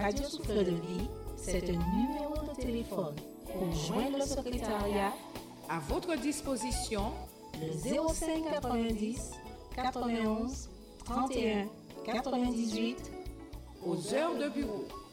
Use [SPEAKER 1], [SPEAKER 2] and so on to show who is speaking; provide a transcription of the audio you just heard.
[SPEAKER 1] Radio Souffle de Vie, c'est un numéro de téléphone. Pour joindre le secrétariat,
[SPEAKER 2] à votre disposition,
[SPEAKER 1] le 05 90 91 31 98
[SPEAKER 2] aux heures de bureau.